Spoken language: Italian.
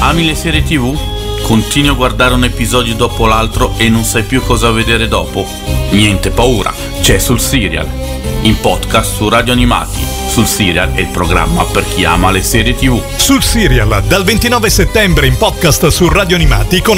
Ami le serie TV? Continui a guardare un episodio dopo l'altro e non sai più cosa vedere dopo? Niente paura, c'è Sul Serial, in podcast su Radio Animati. Sul Serial è il programma per chi ama le serie TV. Sul Serial, dal 29 settembre in podcast su Radio Animati con